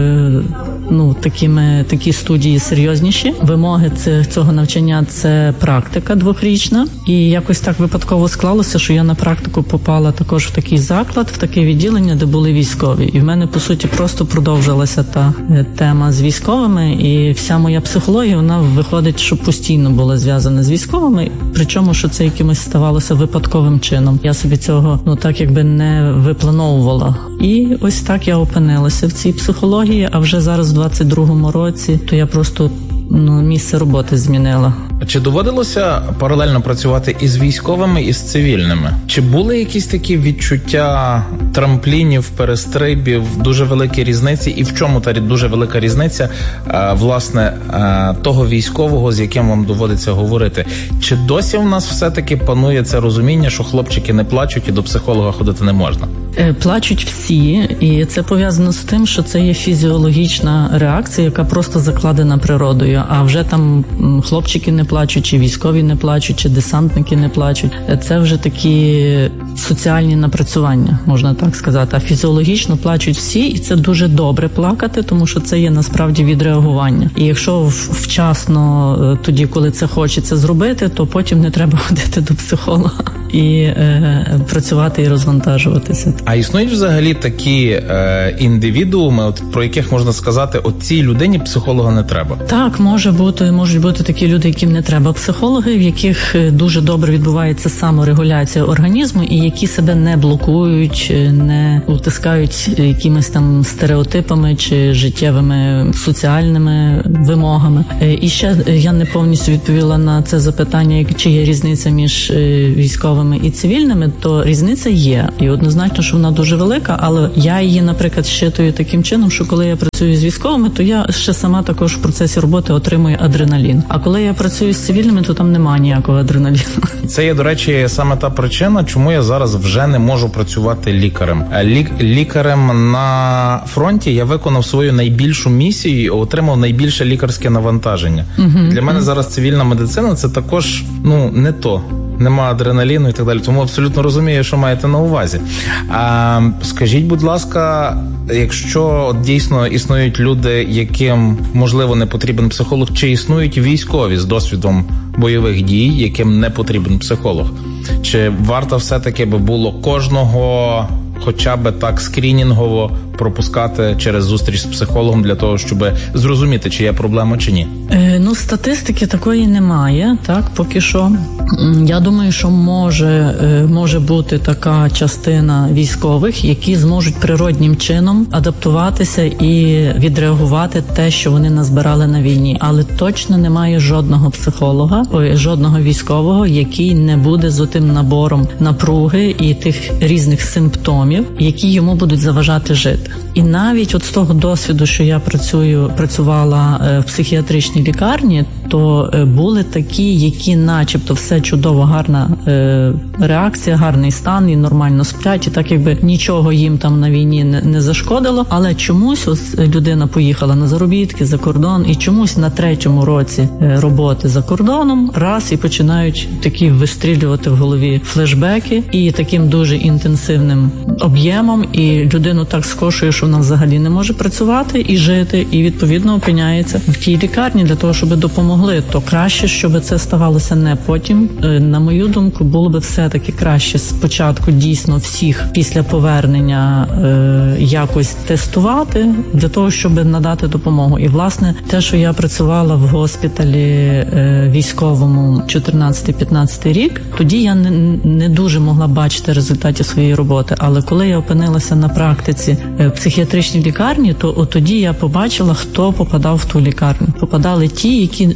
такі студії серйозніші. Вимоги цього навчання – це практика 2-річна. І якось так випадково склалося, що я на практику попала також в такий заклад, в таке відділення, де були військові. І в мене, по суті, просто продовжилася та тема з військовими. І вся моя психологія, вона виходить, що постійно була зв'язана з військовими. Причому, що це якимось ставалося випадковим чином. Я собі цього, так якби не виплановувала. І ось так я опинилася в цій психології, а вже зараз в 22-му році, то я просто місце роботи змінила. Чи доводилося паралельно працювати із військовими, і з цивільними? Чи були якісь такі відчуття трамплінів, перестрибів, дуже великі різниці? І в чому та дуже велика різниця, власне, того військового, з яким вам доводиться говорити? Чи досі в нас все-таки панує це розуміння, що хлопчики не плачуть і до психолога ходити не можна? Плачуть всі, і це пов'язано з тим, що це є фізіологічна реакція, яка просто закладена природою. А вже там хлопчики не плачуть, чи військові не плачуть, чи десантники не плачуть. Це вже такі соціальні напрацювання, можна так сказати. А фізіологічно плачуть всі, і це дуже добре плакати, тому що це є насправді відреагування. І якщо вчасно, тоді, коли це хочеться зробити, то потім не треба ходити до психолога і працювати і розвантажуватися. А існують взагалі такі індивідууми, про яких можна сказати, цій людині психолога не треба? Так, можуть бути такі люди, яким не треба психологи, в яких дуже добре відбувається саморегуляція організму, і які себе не блокують, не утискають якимись там стереотипами чи життєвими соціальними вимогами. І ще я не повністю відповіла на це запитання, чи є різниця між військовими і цивільними, то різниця є. І однозначно, що вона дуже велика, але я її, наприклад, щитую таким чином, що коли я працюю з військовими, то я ще сама також в процесі роботи отримую адреналін. А коли я працюю з цивільними, то там немає ніякого адреналіну. Це є, до речі, саме та причина, чому я зараз вже не можу працювати лікарем. Лікарем на фронті я виконав свою найбільшу місію і отримав найбільше лікарське навантаження. Для мене зараз цивільна медицина – це також, не то. Нема адреналіну і так далі. Тому абсолютно розумію, що маєте на увазі. Скажіть, будь ласка, якщо дійсно існують люди, яким, можливо, не потрібен психолог, чи існують військові з досвідом бойових дій, яким не потрібен психолог? Чи варто все-таки би було кожного хоча б так скрінінгово пропускати через зустріч з психологом для того, щоб зрозуміти, чи є проблема, чи ні? Статистики такої немає, так, поки що. Я думаю, що може бути така частина військових, які зможуть природнім чином адаптуватися і відреагувати те, що вони назбирали на війні. Але точно немає жодного психолога, жодного військового, який не буде з отим набором напруги і тих різних симптомів, які йому будуть заважати жити. І навіть от з того досвіду, що я працювала в психіатричній лікарні, то були такі, які начебто все чудово, гарна реакція, гарний стан і нормально сплять, і так якби нічого їм там на війні не зашкодило, але чомусь ось людина поїхала на заробітки за кордон, і чомусь на 3-му році роботи за кордоном раз і починають такі вистрілювати в голові флешбеки і таким дуже інтенсивним об'ємом, і людину так скошує, що вона взагалі не може працювати і жити, і відповідно опиняється в тій лікарні для того, щоб допомогли. То краще, щоб це ставалося не потім. На мою думку, було би все-таки краще спочатку дійсно всіх після повернення якось тестувати для того, щоб надати допомогу. І власне те, що я працювала в госпіталі військовому 14-15 рік, тоді я не дуже могла бачити результатів своєї роботи. Але коли я опинилася на практиці в психіатричній лікарні, то тоді я побачила, хто попадав в ту лікарню. Попадали ті, які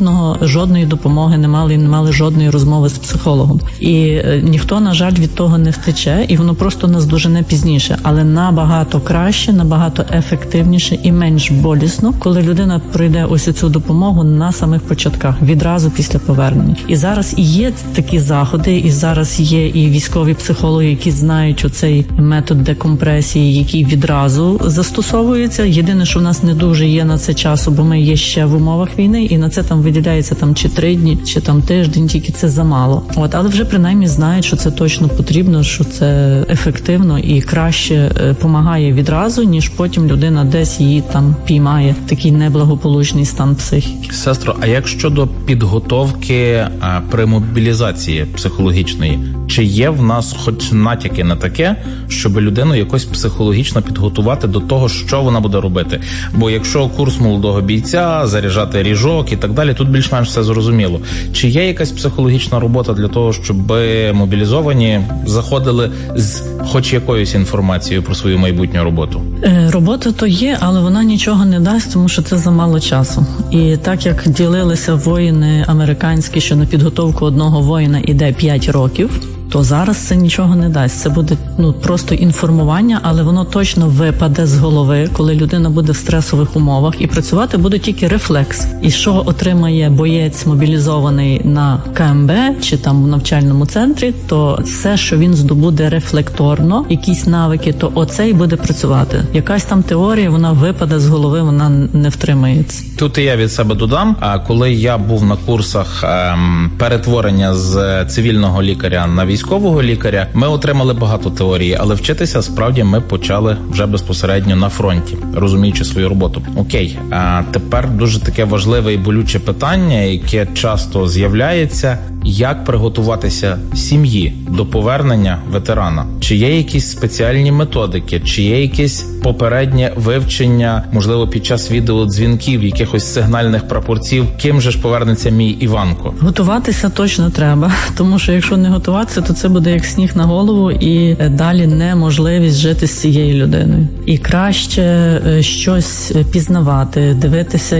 жодної допомоги не мали жодної розмови з психологом. І ніхто, на жаль, від того не втече, і воно просто наздожене пізніше. Але набагато краще, набагато ефективніше і менш болісно, коли людина пройде ось цю допомогу на самих початках, відразу після повернення. І зараз і є такі заходи, і зараз є і військові психологи, які знають оцей метод декомпресії, який відразу застосовується. Єдине, що в нас не дуже є на це часу, бо ми є ще в умовах війни, і на це там виділяється чи 3 дні, чи тиждень, тільки це замало. Але вже принаймні знають, що це точно потрібно, що це ефективно і краще помагає відразу, ніж потім людина десь її там піймає такий неблагополучний стан психіки. Сестро, а як щодо підготовки при мобілізації психологічної? Чи є в нас хоч натяки на таке, щоб людину якось психологічно підготувати до того, що вона буде робити? Бо якщо курс молодого бійця, заряджати ріжок і так далі, тут більш-менш все зрозуміло. Чи є якась психологічна робота для того, щоб мобілізовані заходили з хоч якоюсь інформацією про свою майбутню роботу? Робота то є, але вона нічого не дасть, тому що це замало часу. І так як ділилися воїни американські, що на підготовку одного воїна іде 5 років, то зараз це нічого не дасть. Це буде просто інформування, але воно точно випаде з голови, коли людина буде в стресових умовах, і працювати буде тільки рефлекс. І що отримає боєць мобілізований на КМБ чи там в навчальному центрі, то все, що він здобуде рефлекторно, якісь навики, то оце й буде працювати. Якась там теорія, вона випаде з голови, вона не втримається. Тут і я від себе додам, коли я був на курсах перетворення з цивільного лікаря на військового лікаря, ми отримали багато теорії, але вчитися справді ми почали вже безпосередньо на фронті, розуміючи свою роботу. Окей, а тепер дуже таке важливе і болюче питання, яке часто з'являється: як приготуватися сім'ї до повернення ветерана? Чи є якісь спеціальні методики, чи є якісь попереднє вивчення, можливо, під час відеодзвінків, якихось сигнальних прапорців, ким же ж повернеться мій Іванко? Готуватися точно треба, тому що якщо не готуватися, то це буде як сніг на голову, і далі неможливість жити з цією людиною. І краще щось пізнавати, дивитися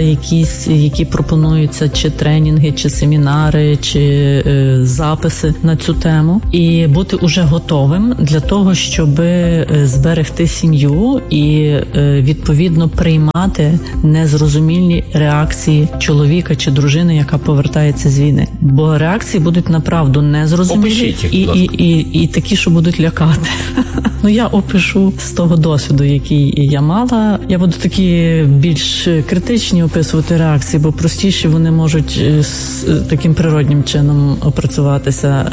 які пропонуються чи тренінги, чи семінари, чи записи на цю тему, і бути уже готовим для того, щоб зберегти сім'ю і відповідно приймати незрозумілі реакції чоловіка чи дружини, яка повертається з війни. Бо реакції будуть направду незрозумілі і такі, що будуть лякати. Я опишу з того досвіду, який я мала. Я буду такі більш критичні описувати реакції, бо простіші вони можуть таким природнім чином психологом опрацюватися.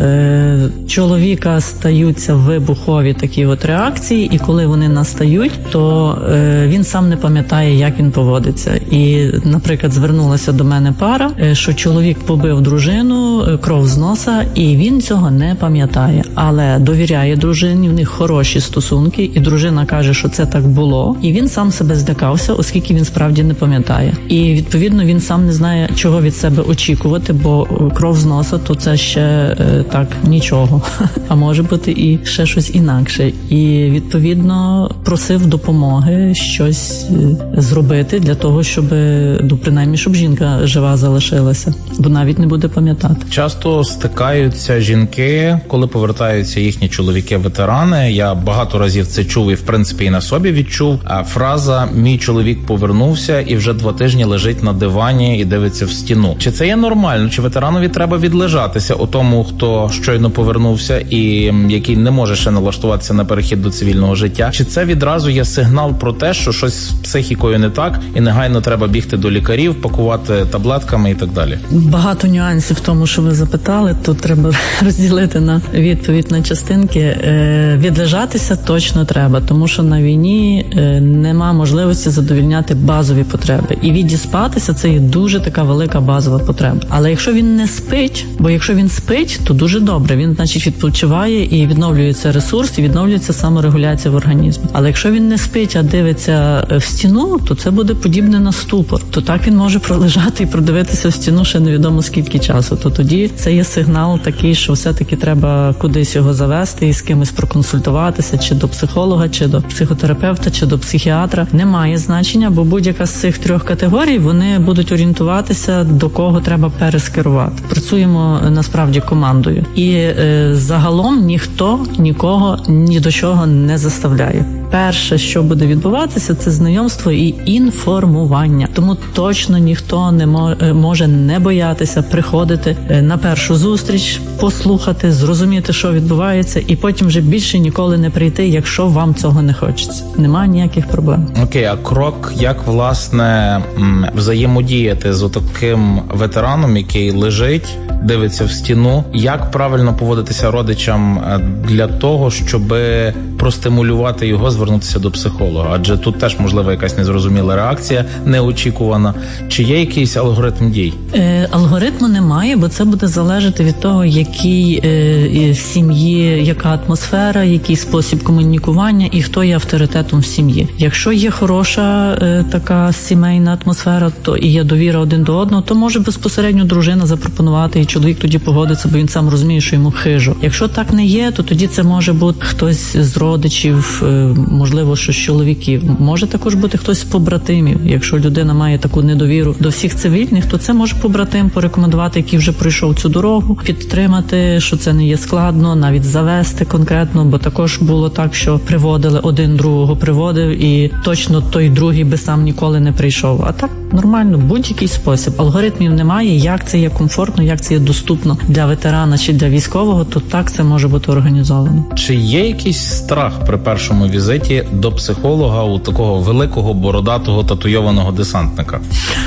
Чоловіка стаються вибухові такі от реакції, і коли вони настають, то він сам не пам'ятає, як він поводиться. І, наприклад, звернулася до мене пара, що чоловік побив дружину, кров з носа, і він цього не пам'ятає, але довіряє дружині, в них хороші стосунки, і дружина каже, що це так було, і він сам себе злякався, оскільки він справді не пам'ятає. І, відповідно, він сам не знає, чого від себе очікувати, бо кров з носа, то це ще так нічого, а може бути і ще щось інакше. І, відповідно, просив допомоги щось зробити для того, щоб, принаймні, щоб жінка жива залишилася, бо навіть не буде пам'ятати. Часто стикаються жінки, коли повертаються їхні чоловіки-ветерани. Я багато разів це чув і, в принципі, і на собі відчув. Фраза «мій чоловік повернувся і вже 2 тижні лежить на дивані і дивиться в стіну». Чи це є нормально? Чи ветеранові треба відлежатися у тому, хто щойно повернувся і який не може ще налаштуватися на перехід до цивільного життя? Чи це відразу є сигнал про те, що щось з психікою не так і негайно треба бігти до лікарів, пакувати таблетками і так далі? Багато нюансів в тому, що ви запитали. Тут треба розділити на відповідь на частинки. Відлежатися точно треба, тому що на війні нема можливості задовільняти базові потреби. І відіспатися – це є дуже така велика базова потреба. Але якщо він не спить, бо якщо він спить, то дуже добре. Він, значить, відпочиває і відновлюється ресурс, і відновлюється саморегуляція в організмі. Але якщо він не спить, а дивиться в стіну, то це буде подібне на ступор. То так він може пролежати і продивитися в стіну ще невідомо скільки часу. То тоді це є сигнал такий, що все-таки треба кудись його завести і з кимось проконсультуватися, чи до психолога, чи до психотерапевта, чи до психіатра. Немає значення, бо будь-яка з цих 3 категорій, вони будуть орієнтуватися, до кого треба перескерувати. Працюємо насправді командою. І загалом ніхто нікого ні до чого не заставляє. Перше, що буде відбуватися, це знайомство і інформування. Тому точно ніхто не може не боятися приходити на першу зустріч, послухати, зрозуміти, що відбувається, і потім вже більше ніколи не прийти, якщо вам цього не хочеться. Немає ніяких проблем. Окей, а крок, як, власне, взаємодіяти з отаким ветераном, який лежить, дивиться в стіну, як правильно поводитися родичам для того, щоб простимулювати його звернутися до психолога? Адже тут теж, можливо, якась незрозуміла реакція, неочікувана. Чи є якийсь алгоритм дій? Алгоритму немає, бо це буде залежати від того, який в сім'ї, яка атмосфера, який спосіб комунікування і хто є авторитетом в сім'ї. Якщо є хороша така сімейна атмосфера, то і є довіра один до одного, то може безпосередньо дружина запропонувати, і чоловік тоді погодиться, бо він сам розуміє, що йому хижо. Якщо так не є, то тоді це може бути хтось з родичів, можливо, що з чоловіків. Може також бути хтось з побратимів. Якщо людина має таку недовіру до всіх цивільних, то це може побратим порекомендувати, який вже пройшов цю дорогу, підтримати, що це не є складно, навіть завести конкретно, бо також було так, що приводили, один другого приводив, і точно той другий би сам ніколи не прийшов. А так нормально, будь-який спосіб. Алгоритмів немає, як це є комфортно, як це є доступно для ветерана чи для військового, то так це може бути організовано. Чи є якийсь страх при першому візиті до психолога у такого великого, бородатого, татуйованого десантника?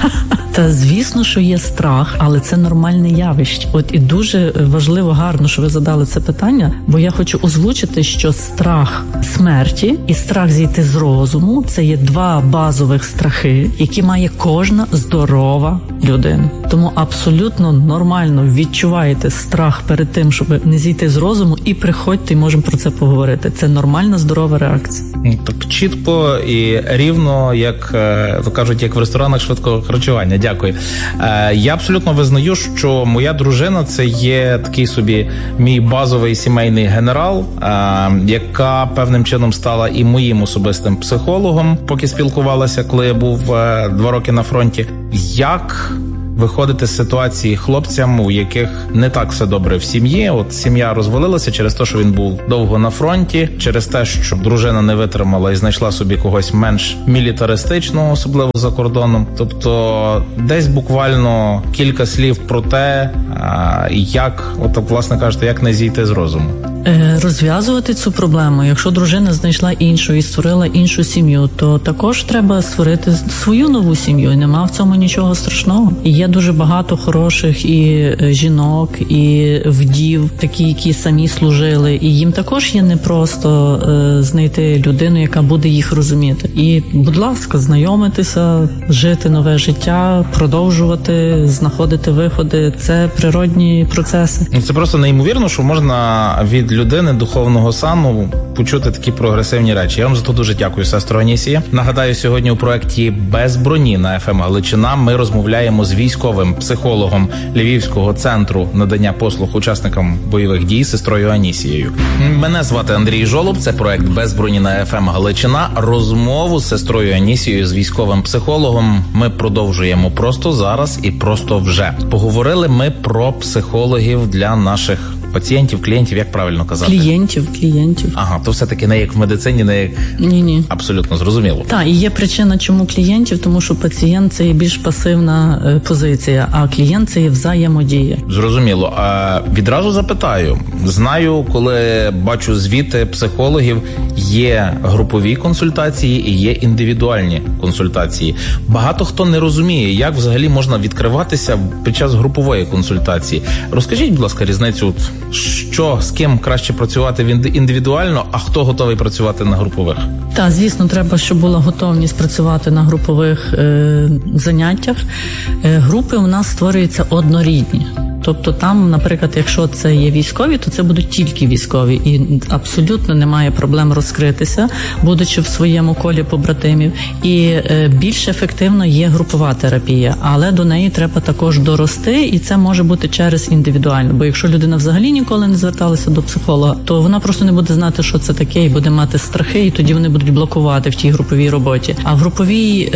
Та звісно, що є страх, але це нормальне явище. От і дуже важливо, гарно, що ви задали це питання, бо я хочу озвучити, що страх смерті і страх зійти з розуму – це є 2 базових страхи, які має кожна здорова людина. Тому абсолютно нормально відчуваєте страх перед тим, щоб не зійти з розуму, і приходьте, і можемо про це поговорити. Це нормальна, здорова реакція. Так чітко і рівно, як то кажуть, як в ресторанах швидкого харчування. Дякую. Я абсолютно визнаю, що моя дружина – це є такий собі мій базовий сімейний генерал, яка певним чином стала і моїм особистим психологом, поки спілкувалася, коли я був 2 роки на фронті. Як виходити з ситуації хлопцям, у яких не так все добре в сім'ї? От сім'я розвалилася через те, що він був довго на фронті, через те, що дружина не витримала і знайшла собі когось менш мілітаристичного, особливо за кордоном. Тобто десь буквально кілька слів про те, як, от власне кажете, як не зійти з розуму. Розв'язувати цю проблему. Якщо дружина знайшла іншу і створила іншу сім'ю, то також треба створити свою нову сім'ю. І нема в цьому нічого страшного. І є дуже багато хороших і жінок, і вдів, такі, які самі служили. І їм також є непросто знайти людину, яка буде їх розуміти. І, будь ласка, знайомитися, жити нове життя, продовжувати, знаходити виходи. Це природні процеси. Це просто неймовірно, що можна від людини духовного сану почути такі прогресивні речі. Я вам за то дуже дякую, сестро Анісія. Нагадаю, сьогодні у проєкті «Без броні» на ФМ Галичина ми розмовляємо з військовим психологом Львівського центру надання послуг учасникам бойових дій сестрою Анісією. Мене звати Андрій Жолоб, це проєкт «Без броні» на ФМ Галичина. Розмову з сестрою Анісією, з військовим психологом, ми продовжуємо просто зараз і просто вже. Поговорили ми про психологів для наших пацієнтів, клієнтів, як правильно казати? Клієнтів. Ага, то все-таки не як в медицині, не як... Ні. Абсолютно зрозуміло. Так, і є причина, чому клієнтів, тому що пацієнт – це є більш пасивна позиція, а клієнт – це є взаємодія. Зрозуміло. Відразу запитаю. Знаю, коли бачу звіти психологів, є групові консультації і є індивідуальні консультації. Багато хто не розуміє, як взагалі можна відкриватися під час групової консультації. Розкажіть, будь ласка, різницю, що, з ким краще працювати індивідуально, а хто готовий працювати на групових? Так, звісно, треба, щоб була готовність працювати на групових заняттях. Групи у нас створюються однорідні. Тобто там, наприклад, якщо це є військові, то це будуть тільки військові. І абсолютно немає проблем розкритися, будучи в своєму колі побратимів. І більш ефективно є групова терапія. Але до неї треба також дорости, і це може бути через індивідуально. Бо якщо людина взагалі ніколи не зверталася до психолога, то вона просто не буде знати, що це таке, і буде мати страхи, і тоді вони будуть блокувати в тій груповій роботі. А в груповій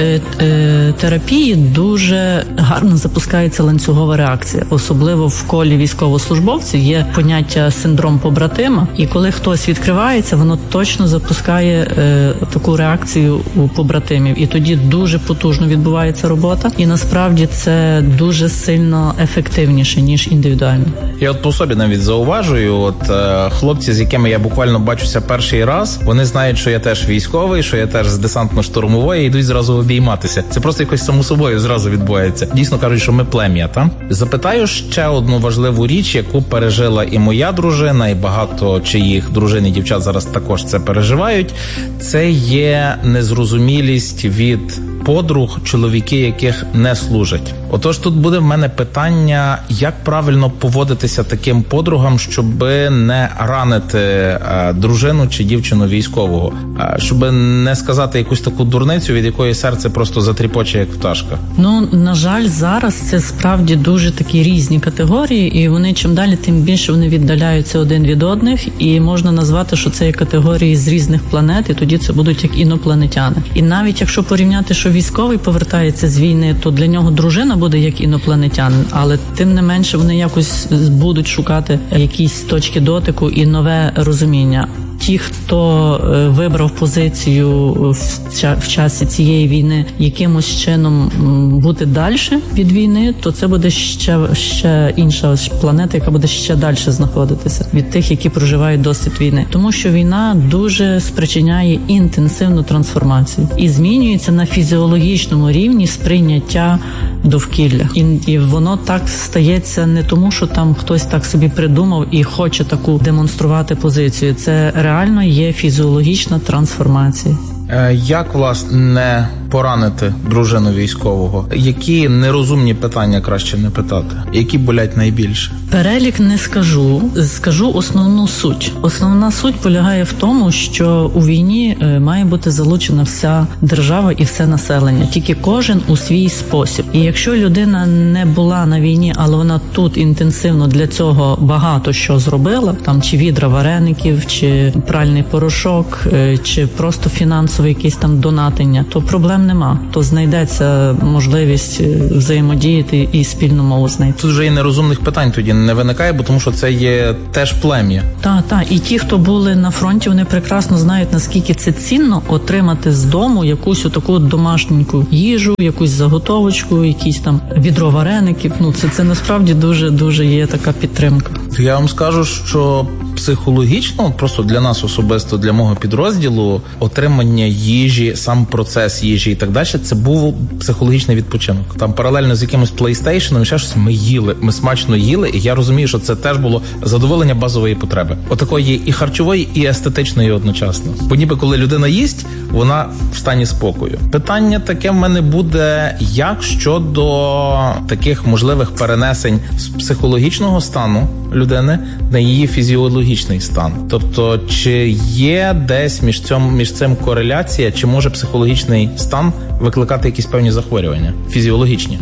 терапії дуже гарно запускається ланцюгова реакція. Особливо в колі військовослужбовців є поняття синдром побратима, і коли хтось відкривається, воно точно запускає таку реакцію у побратимів. І тоді дуже потужно відбувається робота, і насправді це дуже сильно ефективніше, ніж індивідуально. Я от по собі навіть зауважую, хлопці, з якими я буквально бачуся перший раз, вони знають, що я теж військовий, що я теж з десантно-штурмової, і йдуть зразу обійматися. Це просто якось само собою зразу відбувається. Дійсно кажуть, що ми плем'я, та? Запитаю ще одну важливу річ, яку пережила і моя дружина, і багато чиїх дружин і дівчат зараз також це переживають. Це є незрозумілість від подруг, чоловіки, яких не служать. Отож, тут буде в мене питання, як правильно поводитися таким подругам, щоб не ранити дружину чи дівчину військового, щоб не сказати якусь таку дурницю, від якої серце просто затріпоче, як пташка. Ну, на жаль, зараз це справді дуже такі різні категорії, і вони чим далі, тим більше вони віддаляються один від одних, і можна назвати, що це є категорії з різних планет, і тоді це будуть як інопланетяни. І навіть якщо порівняти, що військовий повертається з війни, то для нього дружина буде як інопланетянин, але тим не менше вони якось будуть шукати якісь точки дотику і нове розуміння. Ті, хто вибрав позицію в часі цієї війни якимось чином бути далі від війни, то це буде ще інша планета, яка буде ще далі знаходитися від тих, які проживають досвід війни. Тому що війна дуже спричиняє інтенсивну трансформацію і змінюється на фізіологічному рівні сприйняття довкілля. І воно так стається не тому, що там хтось так собі придумав і хоче таку демонструвати позицію. Це реально є фізіологічна трансформація. Як, власне, не поранити дружину військового? Які нерозумні питання краще не питати? Які болять найбільше? Перелік не скажу. Скажу основну суть. Основна суть полягає в тому, що у війні має бути залучена вся держава і все населення. Тільки кожен у свій спосіб. І якщо людина не була на війні, але вона тут інтенсивно для цього багато що зробила, там чи відра вареників, чи пральний порошок, чи просто фінансове якесь там донатення, то проблем нема. То знайдеться можливість взаємодіяти і спільну мову знайти. Тут вже і нерозумних питань тоді не виникає, бо тому що це є теж плем'я. Так. І ті, хто були на фронті, вони прекрасно знають, наскільки це цінно отримати з дому якусь таку домашненьку їжу, якусь заготовочку, якісь там відро вареників. Ну, це насправді дуже-дуже є така підтримка. Я вам скажу, що психологічно, просто для нас особисто, для мого підрозділу, отримання їжі, сам процес їжі і так далі, це був психологічний відпочинок. Там паралельно з якимось PlayStation, ще щось ми їли, ми смачно їли, і я розумію, що це теж було задоволення базової потреби. Отакої і харчової, і естетичної одночасно. Бо ніби коли людина їсть, вона в стані спокою. Питання таке в мене буде, як щодо таких можливих перенесень з психологічного стану людини на її фізіологічний стан. Тобто, чи є десь між цим кореляція, чи може психологічний стан викликати якісь певні захворювання фізіологічні?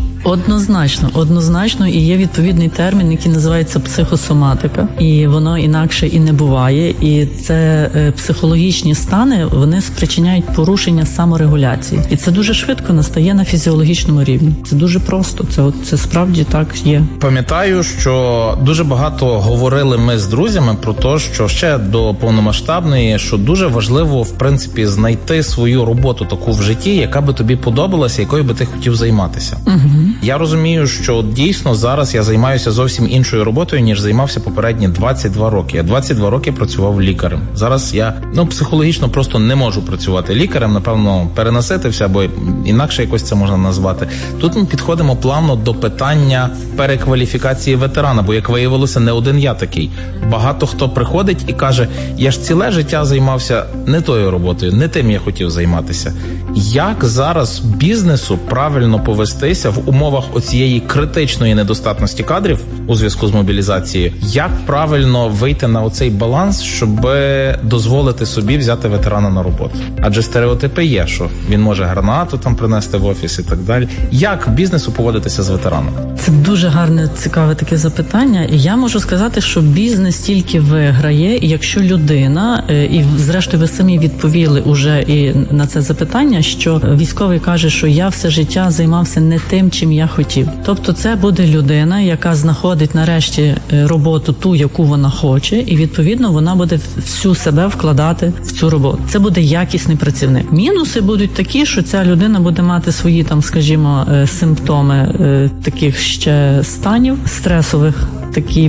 Однозначно, і є відповідний термін, який називається психосоматика, і воно інакше і не буває, і це психологічні стани, вони спричиняють порушення саморегуляції, і це дуже швидко настає на фізіологічному рівні. Це дуже просто, це справді так є. Пам'ятаю, що дуже багато говорили ми з друзями про те, що ще до повномасштабної, що дуже важливо, в принципі, знайти свою роботу таку в житті, яка би тобі подобалася, якою би ти хотів займатися. Угу. Я розумію, що дійсно зараз я займаюся зовсім іншою роботою, ніж займався попередні 22 роки. Я 22 роки працював лікарем. Зараз я, психологічно просто не можу працювати лікарем, напевно, перенаситився, бо інакше якось це можна назвати. Тут ми підходимо плавно до питання перекваліфікації ветерана, бо, як виявилося, не один я такий. Багато хто приходить і каже, я ж ціле життя займався не тою роботою, не тим я хотів займатися. Як зараз бізнесу правильно повестися в умовах оцієї критичної недостатності кадрів у зв'язку з мобілізацією? Як правильно вийти на оцей баланс, щоб дозволити собі взяти ветерана на роботу? Адже стереотипи є, що він може гранату там принести в офіс і так далі. Як бізнесу поводитися з ветераном? Це дуже гарне, цікаве таке запитання. І я можу сказати, що бізнес тільки виграє, якщо людина, і зрештою ви самі відповіли уже і на це запитання, що військовий каже, що я все життя займався не тим, чим я хотів. Тобто це буде людина, яка знаходить нарешті роботу ту, яку вона хоче, і відповідно вона буде всю себе вкладати в цю роботу. Це буде якісний працівник. Мінуси будуть такі, що ця людина буде мати свої там, скажімо, симптоми таких ще станів стресових, такі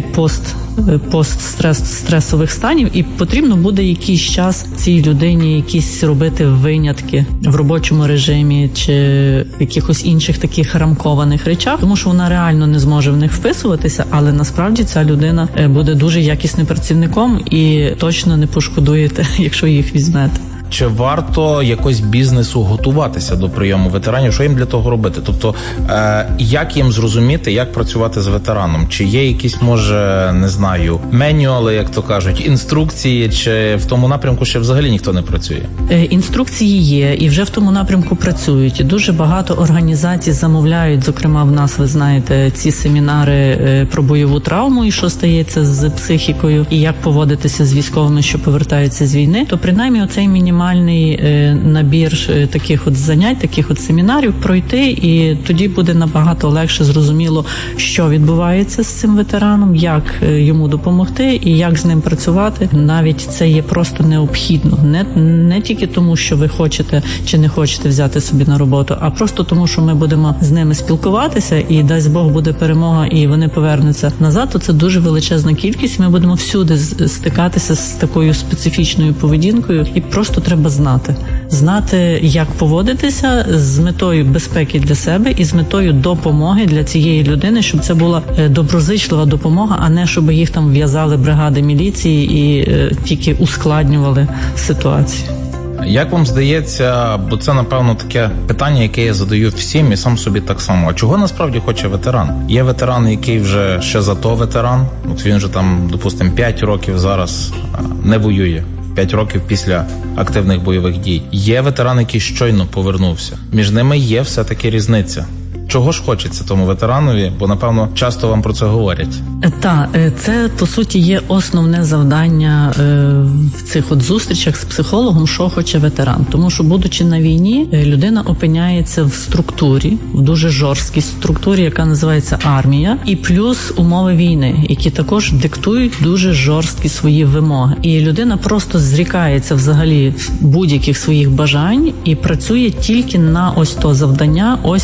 постстресових станів, і потрібно буде якийсь час цій людині якісь робити винятки в робочому режимі чи в якихось інших таких рамкованих речах, тому що вона реально не зможе в них вписуватися, але насправді ця людина буде дуже якісним працівником і точно не пошкодуєте, якщо їх візьмете. Чи варто якось бізнесу готуватися до прийому ветеранів? Що їм для того робити? Тобто, як їм зрозуміти, як працювати з ветераном? Чи є якісь, може, не знаю, менюали, як то кажуть, інструкції, чи в тому напрямку ще взагалі ніхто не працює? Інструкції є, і вже в тому напрямку працюють. І дуже багато організацій замовляють, зокрема в нас, ви знаєте, ці семінари про бойову травму і що стається з психікою, і як поводитися з військовими, що повертаються з війни. То принаймні оцей мінімальний набір таких от занять, таких от семінарів пройти, і тоді буде набагато легше зрозуміло, що відбувається з цим ветераном, як йому допомогти і як з ним працювати. Навіть це є просто необхідно. Не тільки тому, що ви хочете чи не хочете взяти собі на роботу, а просто тому, що ми будемо з ними спілкуватися, і дасть Бог буде перемога, і вони повернуться назад, то це дуже величезна кількість. Ми будемо всюди стикатися з такою специфічною поведінкою, і просто треба знати, як поводитися з метою безпеки для себе і з метою допомоги для цієї людини, щоб це була доброзичлива допомога, а не щоб їх там в'язали бригади міліції і тільки ускладнювали ситуацію. Як вам здається, бо це, напевно, таке питання, яке я задаю всім і сам собі так само. А чого насправді хоче ветеран? Є ветеран, який вже ще зато ветеран. От він же там, допустимо, 5 років зараз не воює. 5 років після активних бойових дій. Є ветеран, який щойно повернувся. Між ними є все-таки різниця. Чого ж хочеться тому ветеранові? Бо, напевно, часто вам про це говорять. Так, це, по суті, є основне завдання в цих от зустрічах з психологом, що хоче ветеран. Тому що, будучи на війні, людина опиняється в структурі, в дуже жорсткій структурі, яка називається армія, і плюс умови війни, які також диктують дуже жорсткі свої вимоги. І людина просто зрікається взагалі будь-яких своїх бажань і працює тільки на ось то завдання, ось